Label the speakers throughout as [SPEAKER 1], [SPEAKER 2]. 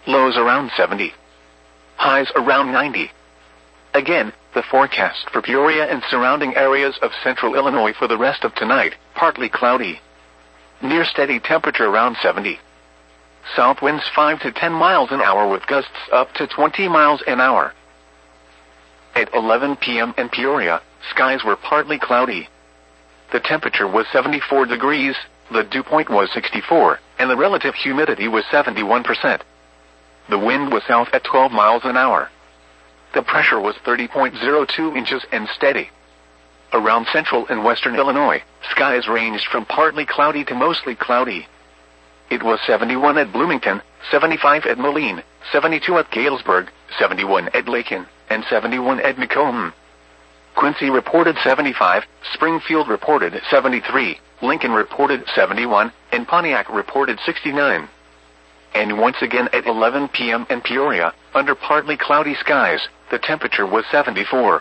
[SPEAKER 1] Lows around 70. Highs around 90. Again, the forecast for Peoria and surrounding areas of central Illinois for the rest of tonight, partly cloudy. Near steady temperature around 70. South winds 5 to 10 miles an hour with gusts up to 20 miles an hour. At 11 p.m. in Peoria, skies were partly cloudy. The temperature was 74 degrees, the dew point was 64, and the relative humidity was 71%. The wind was south at 12 miles an hour. The pressure was 30.02 inches and steady. Around central and western Illinois, skies ranged from partly cloudy to mostly cloudy. It was 71 at Bloomington, 75 at Moline, 72 at Galesburg, 71 at Lakin, and 71 at Macomb. Quincy reported 75, Springfield reported 73, Lincoln reported 71, and Pontiac reported 69. And once again at 11 p.m. in Peoria, under partly cloudy skies, the temperature was 74.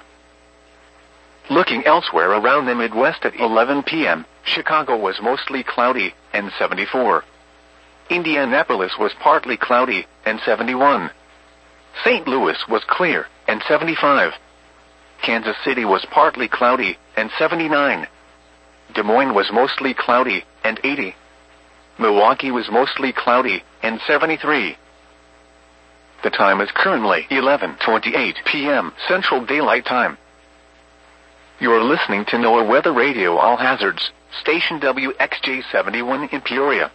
[SPEAKER 1] Looking elsewhere around the Midwest at 11 p.m., Chicago was mostly cloudy, and 74. Indianapolis was partly cloudy, and 71. St. Louis was clear, and 75. Kansas City was partly cloudy, and 79. Des Moines was mostly cloudy, and 80. Milwaukee was mostly cloudy, and 73. The time is currently 11:28 p.m. Central Daylight Time. You're listening to NOAA Weather Radio All Hazards, station WXJ71 in Peoria.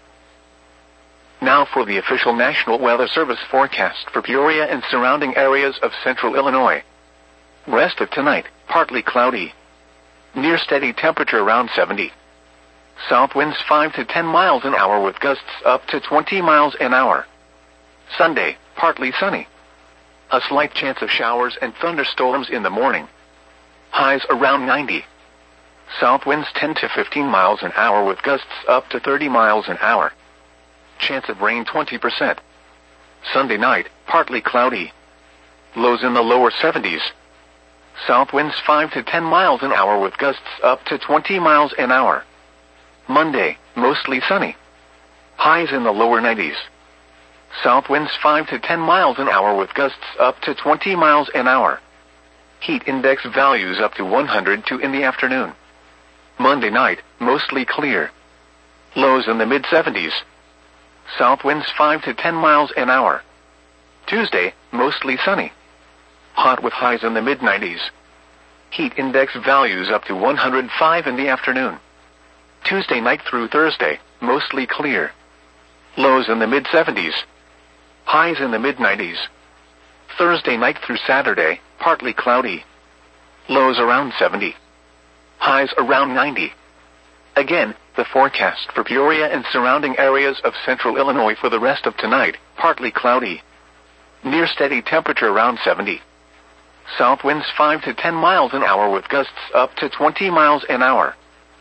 [SPEAKER 1] Now for the official National Weather Service forecast for Peoria and surrounding areas of central Illinois. Rest of tonight, partly cloudy. Near steady temperature around 70. South winds 5 to 10 miles an hour with gusts up to 20 miles an hour. Sunday, partly sunny. A slight chance of showers and thunderstorms in the morning. Highs around 90. South winds 10 to 15 miles an hour with gusts up to 30 miles an hour. Chance of rain 20%. Sunday night, partly cloudy. Lows in the lower 70s. South winds 5 to 10 miles an hour with gusts up to 20 miles an hour. Monday, mostly sunny. Highs in the lower 90s. South winds 5 to 10 miles an hour with gusts up to 20 miles an hour. Heat index values up to 102 in the afternoon. Monday night, mostly clear. Lows in the mid-70s. South winds 5 to 10 miles an hour. Tuesday, mostly sunny. Hot with highs in the mid-90s. Heat index values up to 105 in the afternoon. Tuesday night through Thursday, mostly clear. Lows in the mid-70s. Highs in the mid-90s. Thursday night through Saturday, partly cloudy. Lows around 70. Highs around 90. Again, the forecast for Peoria and surrounding areas of central Illinois for the rest of tonight, partly cloudy. Near steady temperature around 70. South winds 5 to 10 miles an hour with gusts up to 20 miles an hour.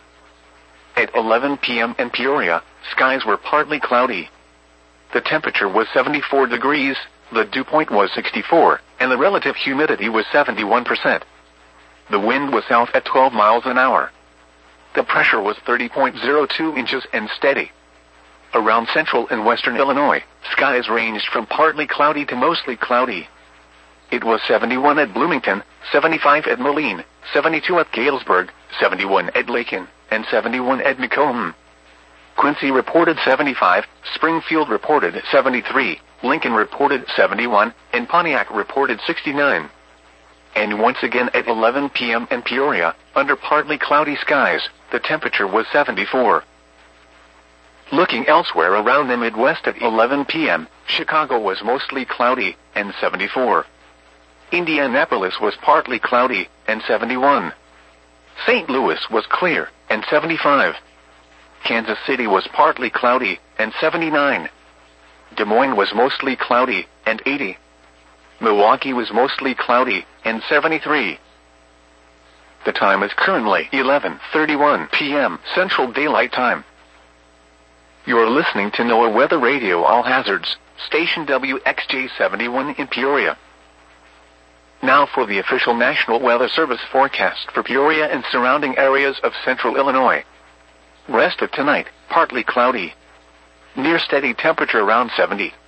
[SPEAKER 1] At 11 p.m. in Peoria, skies were partly cloudy. The temperature was 74 degrees, the dew point was 64, and the relative humidity was 71%. The wind was south at 12 miles an hour. The pressure was 30.02 inches and steady. Around central and western Illinois, skies ranged from partly cloudy to mostly cloudy. It was 71 at Bloomington, 75 at Moline, 72 at Galesburg, 71 at Lakin, and 71 at Macomb. Quincy reported 75, Springfield reported 73, Lincoln reported 71, and Pontiac reported 69. And once again at 11 p.m. in Peoria, under partly cloudy skies, the temperature was 74. Looking elsewhere around the Midwest at 11 p.m., Chicago was mostly cloudy, and 74. Indianapolis was partly cloudy, and 71. St. Louis was clear, and 75. Kansas City was partly cloudy, and 79. Des Moines was mostly cloudy, and 80. Milwaukee was mostly cloudy, and 73. The time is currently 11:31 p.m. Central Daylight Time. You're listening to NOAA Weather Radio All Hazards, station WXJ71 in Peoria. Now for the official National Weather Service forecast for Peoria and surrounding areas of central Illinois. Rest of tonight, partly cloudy. Near steady temperature around 70.